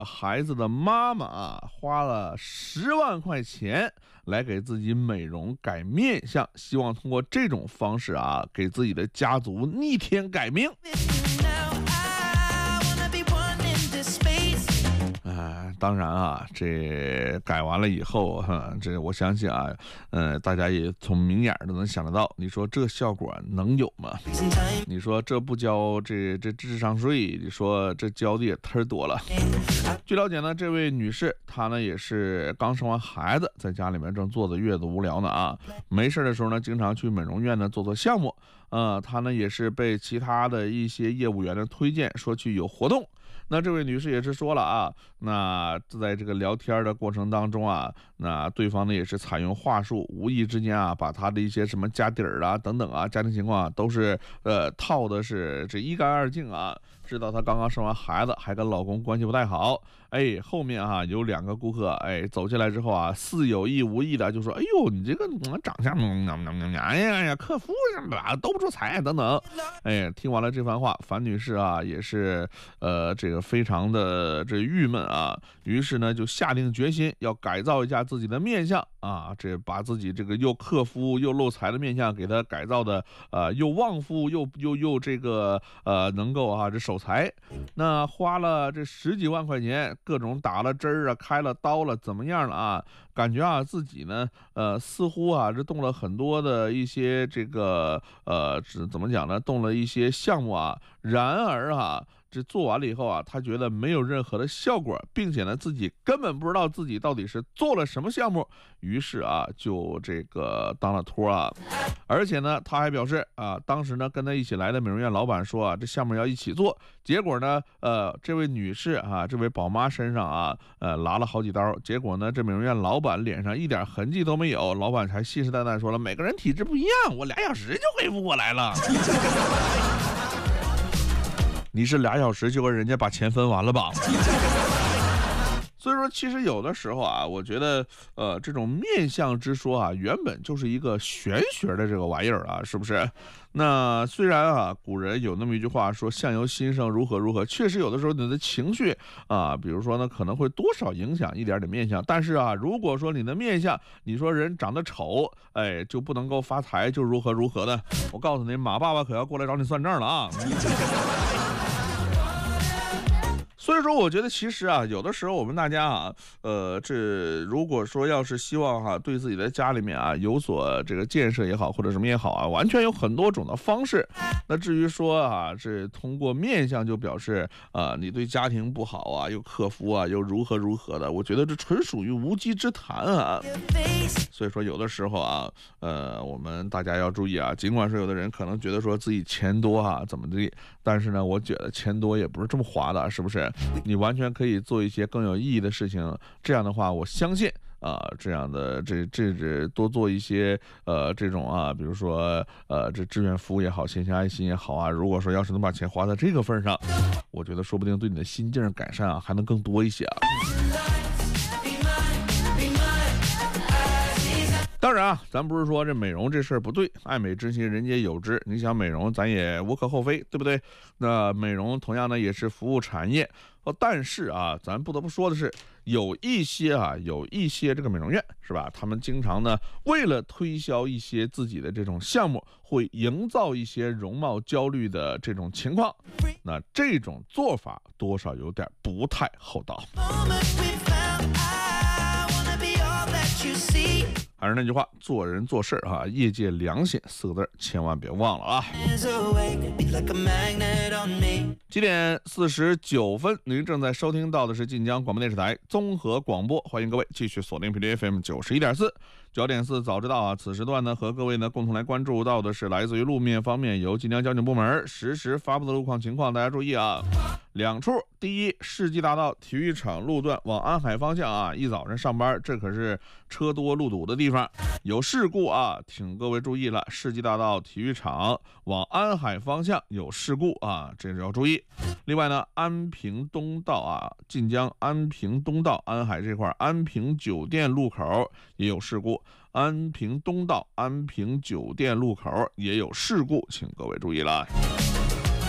孩子的妈妈花了10万块钱来给自己美容改面相，希望通过这种方式给自己的家族逆天改命。当然这改完了以后这我相信大家也从明眼都能想得到，你说这效果能有吗？你说这不交这智商税，你说这交的也忒多了。据了解呢，这位女士她呢也是刚生完孩子，在家里面正坐着月子无聊呢没事的时候呢，经常去美容院呢做项目。她呢也是被其他的一些业务员的推荐，说去有活动。那这位女士也是说了那在这个聊天的过程当中那对方呢也是采用话术，无意之间把她的一些什么家底儿等等家庭情况都是套的是这一干二净知道她刚刚生完孩子，还跟老公关系不太好。后面有2个顾客走进来之后似有意无意的就说：“哎呦，你这个长相哎呀，客服什么的兜不住财等等。”听完了这番话，樊女士也是这个非常的这郁闷于是呢就下定决心要改造一下自己的面相这把自己这个又克夫又漏财的面相给他改造的又旺夫又这个能够这守财。那花了这10几万块钱，各种打了针儿开了刀了，怎么样了感觉自己呢似乎这动了很多的一些这个怎么讲呢，动了一些项目然而这做完了以后他觉得没有任何的效果，并且呢自己根本不知道自己到底是做了什么项目，于是就这个当了托而且呢他还表示当时呢跟他一起来的美容院老板说这项目要一起做，结果呢这位女士这位宝妈身上拉了好几刀，结果呢这美容院老板脸上一点痕迹都没有，老板才信誓旦旦说了，每个人体质不一样，我2小时就恢复过来了。你是2小时就跟人家把钱分完了吧？所以说其实有的时候我觉得这种面相之说原本就是一个玄学的这个玩意儿是不是？那虽然古人有那么一句话说相由心生，如何如何，确实有的时候你的情绪比如说呢可能会多少影响一点点面相，但是如果说你的面相你说人长得丑就不能够发财，就如何如何的，我告诉你，马爸爸可要过来找你算账了所以说我觉得其实有的时候我们大家这如果说要是希望对自己的家里面有所这个建设也好，或者什么也好完全有很多种的方式。那至于说这通过面相就表示你对家庭不好又克夫又如何如何的，我觉得这纯属于无稽之谈所以说有的时候我们大家要注意尽管说有的人可能觉得说自己钱多怎么的，但是呢我觉得钱多也不是这么花的，是不是？你完全可以做一些更有意义的事情，这样的话我相信这样的这多做一些这种比如说这志愿服务也好，献献爱心也好如果说要是能把钱花在这个份上，我觉得说不定对你的心境改善还能更多一些当然咱不是说这美容这事儿不对，爱美之心人皆有之，你想美容咱也无可厚非，对不对？那美容同样呢也是服务产业但是咱不得不说的是，有一些这个美容院是吧，他们经常呢为了推销一些自己的这种项目，会营造一些容貌焦虑的这种情况，那这种做法多少有点不太厚道。还是那句话，做人做事业界良心4个字千万别忘了7点49分，您正在收听到的是晋江广播电视台综合广播，欢迎各位继续锁定频率 FM 91.4。9.4早知道此时段呢和各位呢共同来关注到的是来自于路面方面由晋江交警部门实时发布的路况情况，大家注意2处。第一，世纪大道体育场路段往安海方向一早上上班，这可是车多路堵的地方，有事故请各位注意了，世纪大道体育场往安海方向有事故这是要注意。另外呢，安平东道晋江安平东道安海这块安平酒店路口也有事故，安平东道安平酒店路口也有事故，请各位注意了。